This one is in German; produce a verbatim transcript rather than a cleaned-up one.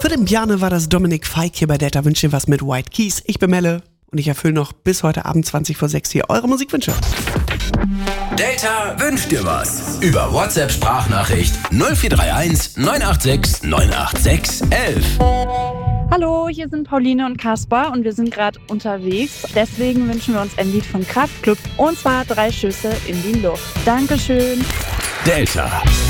Für den Bjarne war das Dominik Feig hier bei Delta Wünscht dir was mit White Keys. Ich bin Melle und ich erfülle noch bis heute Abend zwanzig vor sechs hier eure Musikwünsche. Delta wünscht dir was. Über WhatsApp-Sprachnachricht null vier drei eins neun acht sechs neun acht sechs elf. Hallo, hier sind Pauline und Kaspar und wir sind gerade unterwegs. Deswegen wünschen wir uns ein Lied von Kraftklub und zwar drei Schüsse in die Luft. Dankeschön. Delta.